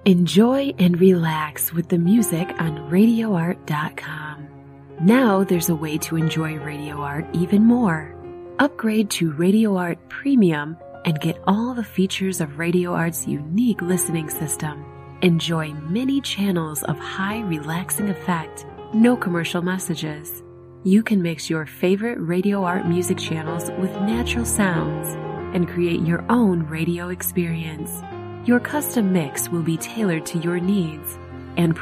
Enjoy and relax with the music on RadioArt.com. Now there's a way to enjoy Radio Art even more. Upgrade to Radio Art Premium and get all the features of Radio Art's unique listening system. Enjoy many channels of high relaxing effect, no commercial messages. You can mix your favorite Radio Art music channels with natural sounds and create your own radio experience. Your custom mix will be tailored to your needs and